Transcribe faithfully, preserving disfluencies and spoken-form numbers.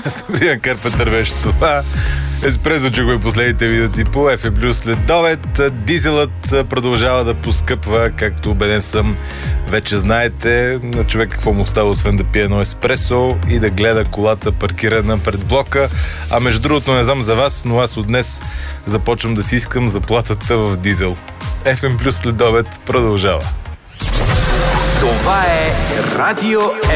Сабрина Карпентър беше това. Еспресо, че го е последните минути по Еф Ем Плюс след обед. Дизелът продължава да поскъпва, както убеден съм. Вече знаете на човек какво му остава, освен да пие едно еспресо и да гледа колата паркирана пред блока. А между другото, не знам за вас, но аз от днес започвам да си искам заплатата в дизел. Еф Ем Плюс след обед продължава. Това е Радио